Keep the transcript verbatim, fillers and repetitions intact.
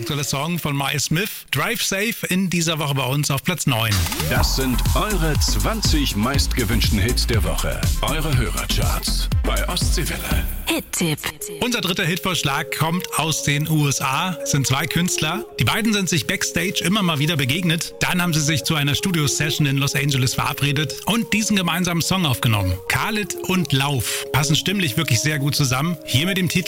aktuelle Song von Maya Smith. Drive Safe in dieser Woche bei uns auf Platz neun. Das sind eure zwanzig meistgewünschten Hits der Woche. Eure Hörercharts bei Ostseewelle. Hit-Tipp. Unser dritter Hitvorschlag kommt aus den U S A. Es sind zwei Künstler. Die beiden sind sich backstage immer mal wieder begegnet. Dann haben sie sich zu einer Studio-Session in Los Angeles verabredet und diesen gemeinsamen Song aufgenommen. Khalid und Lauf passen stimmlich wirklich sehr gut zusammen. Hier mit dem Titel